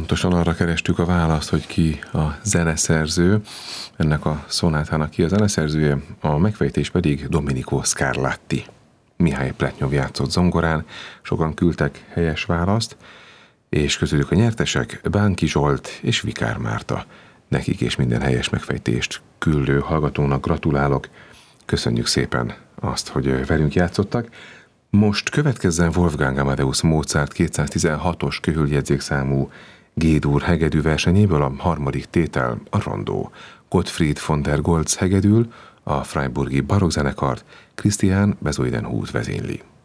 Pontosan arra kerestük a választ, hogy ki a zeneszerző, ennek a szonátának ki a zeneszerzője, a megfejtés pedig Domenico Scarlatti. Mihály Pletnyov játszott zongorán, sokan küldtek helyes választ, és közülük a nyertesek Bánki Zsolt és Vikár Márta. Nekik és minden helyes megfejtést küldő hallgatónak gratulálok. Köszönjük szépen azt, hogy velünk játszottak. Most következzen Wolfgang Amadeus Mozart 216-os köhöljegyzékszámú G-dur hegedű versenyéből a harmadik tétel, a rondó. Gottfried von der Goltz hegedül, a Freiburgi barokkzenekart Christian Bezuidenhout vezényli.